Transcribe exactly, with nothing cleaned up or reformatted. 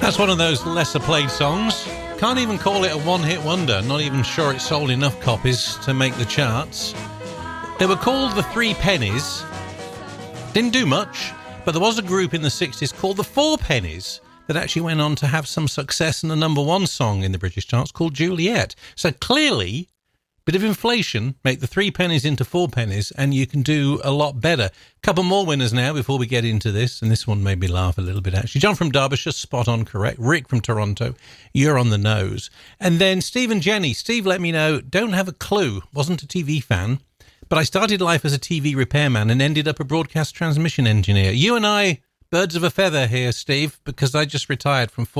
That's one of those lesser played songs. Can't even call it a one-hit wonder. Not even sure it sold enough copies to make the charts. They were called the Three Pennies. Didn't do much, but there was a group in the sixties called the Four Pennies that actually went on to have some success in a number one song in the British charts called Juliet. So clearly, bit of inflation, make the three pennies into four pennies, and you can do a lot better. Couple more winners now before we get into this, and this one made me laugh a little bit, actually. John from Derbyshire, spot on correct. Rick from Toronto, you're on the nose. And then Steve and Jenny. Steve let me know, don't have a clue, wasn't a T V fan, but I started life as a T V repairman and ended up a broadcast transmission engineer. You and I, birds of a feather here, Steve, because I just retired from